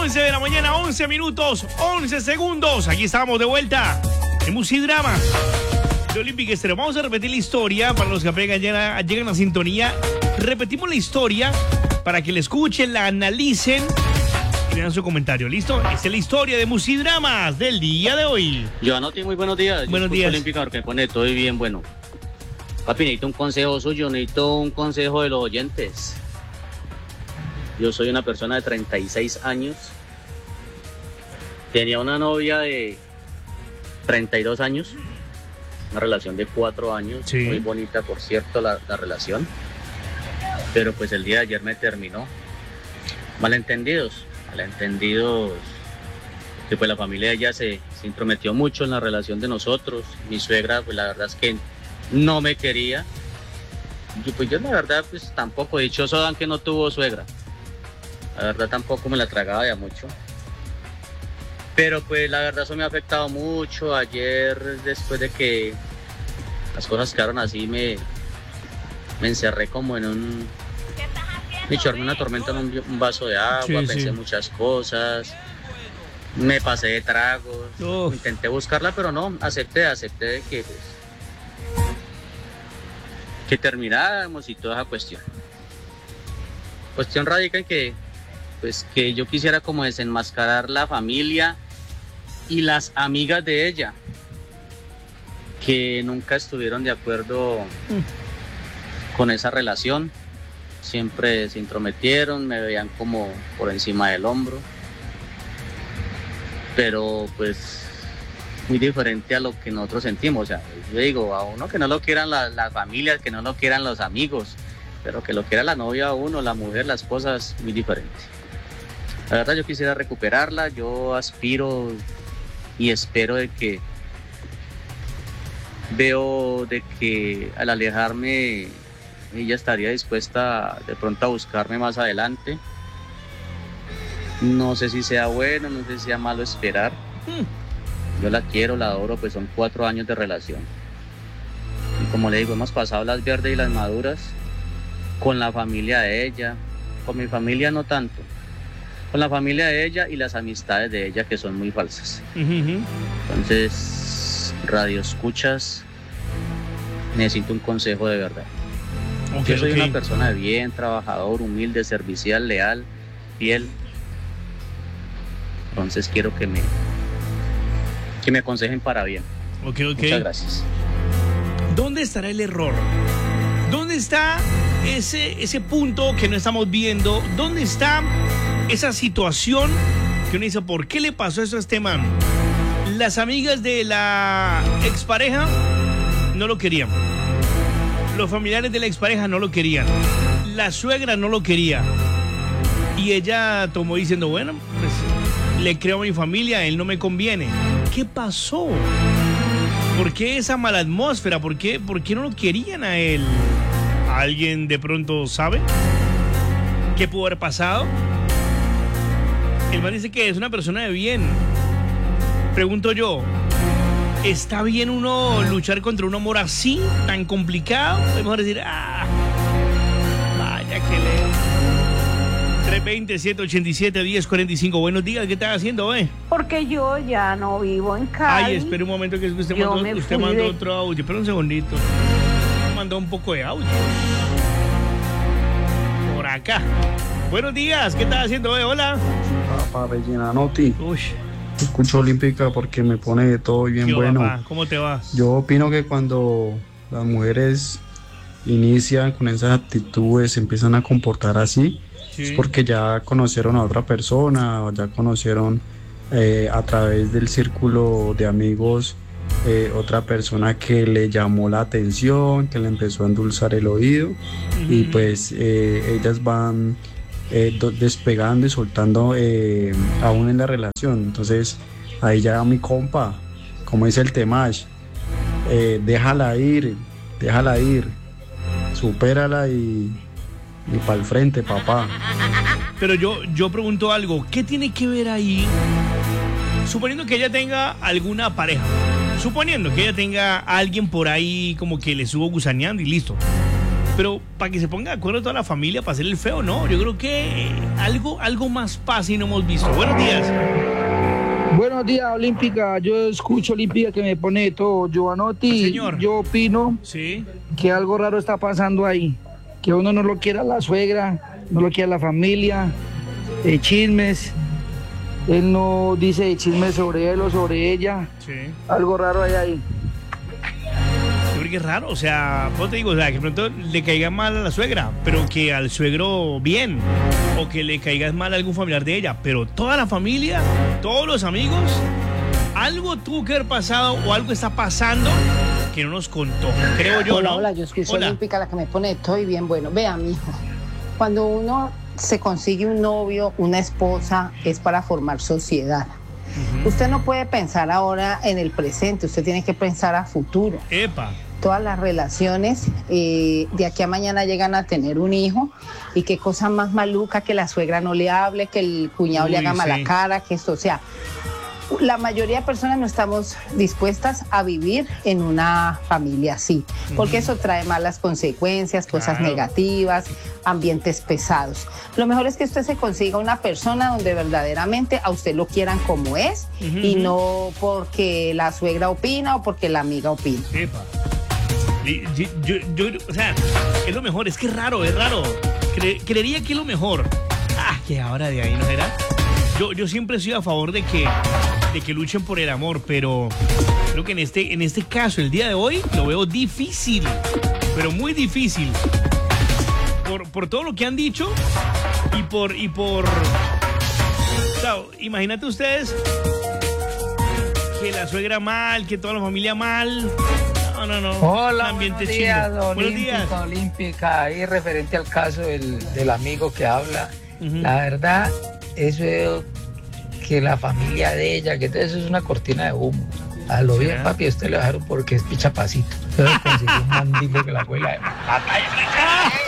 11 de la mañana, 11 minutos, 11 segundos. Aquí estamos de vuelta en Musidrama de Olympic Estéreo. Vamos a repetir la historia para los que apenas llegan a sintonía. Repetimos la historia para que la escuchen, la analicen y le dan su comentario. ¿Listo? Esta es la historia de Musidramas del día de hoy. Giovanotti, muy buenos días. Buenos días. Olímpica, porque me pone todo bien bueno. Papi, necesito un consejo suyo, necesito un consejo de los oyentes. Yo soy una persona de 36 años. Tenía una novia de 32 años. Una relación de 4 años. Sí. Muy bonita, por cierto, la relación. Pero pues el día de ayer me terminó. Malentendidos. Que pues la familia de ella se intrometió mucho en la relación de nosotros. Mi suegra, pues la verdad es que no me quería. Yo la verdad pues tampoco, dichoso Dan que no tuvo suegra. La verdad tampoco me la tragaba ya mucho. Pero pues la verdad eso me ha afectado mucho. Ayer, después de que las cosas quedaron así, me encerré como en un... Me echó una tormenta en un vaso de agua, Sí, pensé sí. muchas cosas. Me pasé de tragos. Uf. Intenté buscarla, pero no, acepté de que, pues, que termináramos y toda esa cuestión. Cuestión radica en que, pues, que yo quisiera como desenmascarar la familia y las amigas de ella, que nunca estuvieron de acuerdo con esa relación. Siempre se intrometieron, me veían como por encima del hombro. Pero pues muy diferente a lo que nosotros sentimos. O sea, yo digo, a uno que no lo quieran las familias, que no lo quieran los amigos, pero que lo quiera la novia a uno, la mujer, la esposa, es muy diferente. La verdad yo quisiera recuperarla, yo aspiro y espero de que veo de que al alejarme ella estaría dispuesta de pronto a buscarme más adelante. No sé si sea bueno, no sé si sea malo esperar. Yo la quiero, la adoro, pues son 4 años de relación. Y como le digo, hemos pasado las verdes y las maduras con la familia de ella, con mi familia no tanto, con la familia de ella y las amistades de ella que son muy falsas. Entonces, radio escuchas, necesito un consejo de verdad. Yo soy una persona de bien, trabajador, humilde, servicial, leal, fiel. Entonces quiero que me aconsejen para bien. Muchas gracias. ¿Dónde estará el error? ¿Dónde está ese punto que no estamos viendo? ¿Dónde está esa situación que uno dice, ¿por qué le pasó eso a este man? Las amigas de la expareja no lo querían. Los familiares de la expareja no lo querían. La suegra no lo quería. Y ella tomó diciendo, bueno, pues le creo a mi familia, él no me conviene. ¿Qué pasó? ¿Por qué esa mala atmósfera? ¿Por qué no lo querían a él? ¿Alguien de pronto sabe qué pudo haber pasado? El man dice que es una persona de bien. Pregunto yo, ¿está bien uno luchar contra un amor así, tan complicado? Es mejor decir, vaya que le... 320-787-1045. Buenos días, ¿qué estás haciendo, Porque yo ya no vivo en Cali. Ay, espera un momento que usted mandó otro audio. Espera un segundito. Mandó un poco de audio. Por acá. Buenos días, ¿qué estás haciendo, Hola. Papá, Giovanotti. Uy. Escucho Olímpica porque me pone todo bien bueno. Papá? ¿Cómo te va? Yo opino que cuando las mujeres inician con esas actitudes, se empiezan a comportar así, Sí. es porque ya conocieron a otra persona, o ya conocieron a través del círculo de amigos otra persona que le llamó la atención, que le empezó a endulzar el oído, y pues ellas van despegando y soltando aún en la relación. Entonces ahí ya mi compa, como dice el Temash, déjala ir, supérala y para el frente, papá. Pero yo pregunto algo, ¿qué tiene que ver ahí? Suponiendo que ella tenga alguna pareja, suponiendo que ella tenga a alguien por ahí como que le estuvo gusaneando y listo. Pero para que se ponga de acuerdo toda la familia para hacer el feo, no. Yo creo que algo más fácil no hemos visto. Buenos días. Buenos días, Olímpica. Yo escucho Olímpica que me pone todo. Giovanotti, Señor. yo opino Sí. que algo raro está pasando ahí. Que uno no lo quiera la suegra, no lo quiera la familia, chismes. Él no dice chismes sobre él o sobre ella. Sí. Algo raro hay ahí. Yo creo que es raro, o sea, ¿cómo te digo? O sea, que pronto le caiga mal a la suegra, pero que al suegro bien, o que le caiga mal a algún familiar de ella, pero toda la familia, todos los amigos, algo tuvo que haber pasado o algo está pasando que no nos contó, creo yo, Hola, ¿no? hola, yo escucho Hola. Olímpica, la que me pone estoy bien. Bueno, vea, mijo, cuando uno se consigue un novio, una esposa, es para formar sociedad. Usted no puede pensar ahora en el presente, usted tiene que pensar a futuro. Epa. Todas las relaciones de aquí a mañana llegan a tener un hijo, y qué cosa más maluca que la suegra no le hable, que el cuñado le haga Uy, mala sí. cara, que esto, o sea, la mayoría de personas no estamos dispuestas a vivir en una familia así, porque eso trae malas consecuencias, cosas Claro. negativas, ambientes pesados. Lo mejor es que usted se consiga una persona donde verdaderamente a usted lo quieran como es, y no porque la suegra opina o porque la amiga opina. Epa. Yo, o sea, es lo mejor, es que es raro. Creería que es lo mejor. Que ahora de ahí no era. Yo siempre he sido a favor de que luchen por el amor, pero creo que en este caso, el día de hoy, lo veo difícil, pero muy difícil. Por todo lo que han dicho y por o sea, imagínate ustedes que la suegra mal, que toda la familia mal. No. Hola, Un ambiente buenos días, chimbo. Buenos días. Olímpica, ahí referente al caso del amigo que habla. Ujú. La verdad, eso es que la familia de ella, que todo eso es una cortina de humo. A lo bien, ¿Será? papi, a usted le dejaron porque es pichapacito. Entonces consiguió un mandingo que la abuela de batalla.